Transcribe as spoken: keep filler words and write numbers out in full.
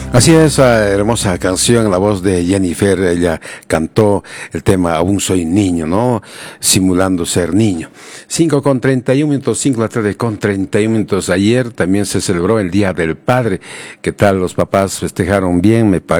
Así es, esa hermosa canción, la voz de Jennifer, ella cantó el tema Aún soy niño, ¿no? Simulando ser niño. cinco con treinta y un minutos, cinco de la tarde con treinta y un minutos. Ayer también se celebró el Día del Padre. ¿Qué tal? Los papás festejaron bien, me parece.